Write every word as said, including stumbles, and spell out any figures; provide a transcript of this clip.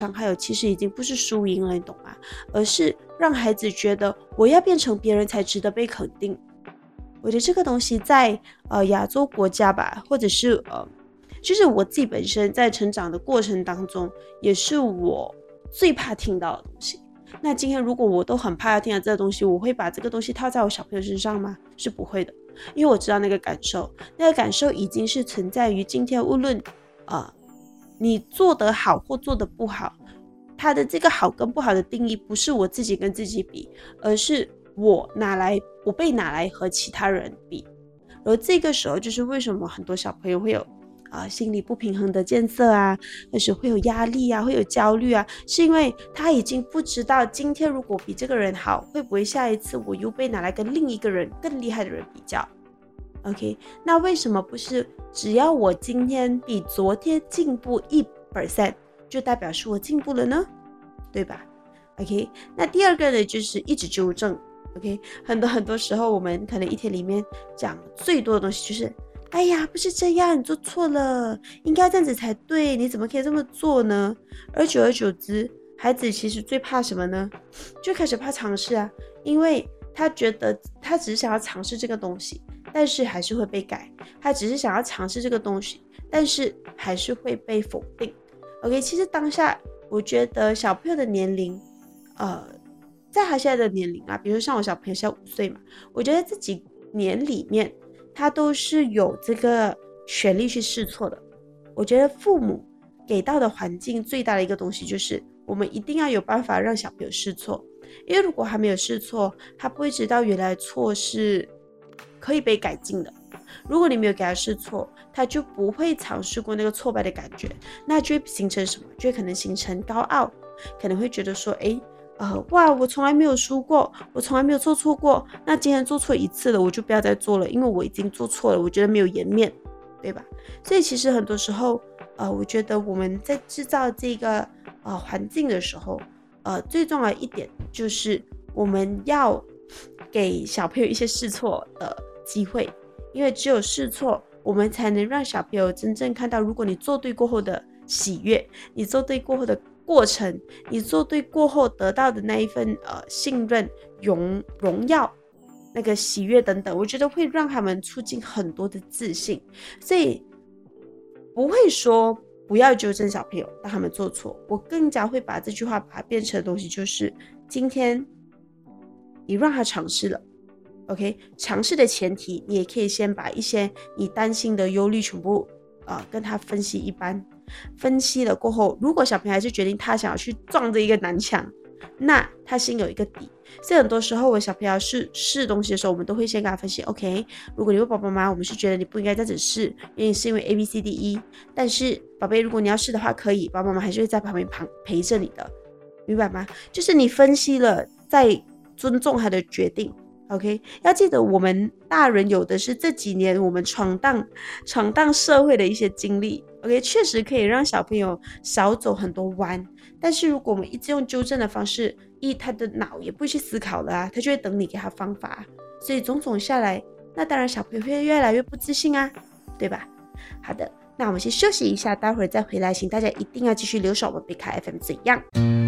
伤害，其实已经不是输赢了，你懂吗？而是让孩子觉得我要变成别人才值得被肯定。我觉得这个东西在呃亚洲国家吧，或者是呃，就是我自己本身在成长的过程当中，也是我最怕听到的东西。那今天如果我都很怕要听到这个东西，我会把这个东西套在我小朋友身上吗？是不会的，因为我知道那个感受，那个感受已经是存在于今天，无论呃你做得好或做得不好，它的这个好跟不好的定义不是我自己跟自己比，而是我拿来我被拿来和其他人比。而这个时候就是为什么很多小朋友会有啊、呃、心理不平衡的建设啊，或是会有压力啊，会有焦虑啊，是因为他已经不知道今天如果比这个人好，会不会下一次我又被拿来跟另一个人更厉害的人比较。 OK， 那为什么不是只要我今天比昨天进步 百分之一 就代表是我进步了呢？对吧？ OK， 那第二个呢就是一直纠正。 OK， 很多很多时候我们可能一天里面讲最多的东西就是哎呀不是这样，你做错了，应该这样子才对，你怎么可以这么做呢？而久而久之，孩子其实最怕什么呢？就开始怕尝试啊，因为他觉得他只是想要尝试这个东西，但是还是会被改，他只是想要尝试这个东西，但是还是会被否定。 OK， 其实当下我觉得小朋友的年龄呃，在他现在的年龄啊，比如说像我小朋友现在五岁嘛，我觉得这几年里面他都是有这个权利去试错的。我觉得父母给到的环境最大的一个东西就是我们一定要有办法让小朋友试错，因为如果还没有试错，他不会知道原来错是可以被改进的。如果你没有给他试错，他就不会尝试过那个挫败的感觉，那就会形成什么？就会可能形成高傲，可能会觉得说诶呃，哇我从来没有输过，我从来没有做错过，那今天做错一次了我就不要再做了，因为我已经做错了，我觉得没有颜面，对吧？所以其实很多时候呃，我觉得我们在制造这个呃环境的时候，呃，最重要的一点就是我们要给小朋友一些试错的机会，因为只有试错，我们才能让小朋友真正看到，如果你做对过后的喜悦，你做对过后的过程，你做对过后得到的那一份呃信任、荣荣耀、那个喜悦等等，我觉得会让他们促进很多的自信。所以不会说不要纠正小朋友让他们做错，我更加会把这句话把它变成的东西就是今天你让他尝试了 OK， 尝试的前提你也可以先把一些你担心的忧虑全部呃跟他分析一番，分析了过后，如果小朋友还是决定他想要去撞这一个南墙，那他心有一个底。所以很多时候我小朋友试试东西的时候，我们都会先跟他分析 OK， 如果你问爸爸妈妈，我们是觉得你不应该这样子试，原因是因为 A B C D E， 但是宝贝如果你要试的话可以，爸爸妈妈还是会在旁边陪着你的，明白吗？就是你分析了再尊重他的决定。OK， 要记得我们大人有的是这几年我们闯荡闯荡社会的一些经历 OK， 确实可以让小朋友少走很多弯，但是如果我们一直用纠正的方式，一他的脑也不会去思考了啊，他就会等你给他方法，所以种种下来，那当然小朋友会越来越不自信啊，对吧？好的，那我们先休息一下，待会儿再回来，请大家一定要继续留守我们贝卡 F M 怎样。